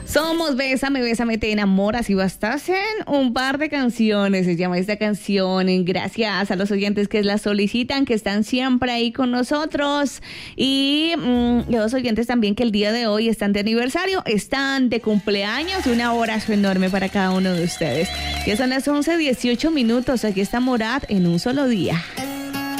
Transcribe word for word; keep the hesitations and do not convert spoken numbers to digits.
Somos Bésame, Bésame, te enamoras y bastasen un par de canciones. Se llama esta canción. Gracias a los oyentes que la solicitan, que están siempre ahí con nosotros. Y mmm, los oyentes también que el día de hoy están de aniversario, están de cumpleaños. Un abrazo enorme para cada uno de ustedes. Ya son las once dieciocho minutos. Aquí está Morat en un solo día.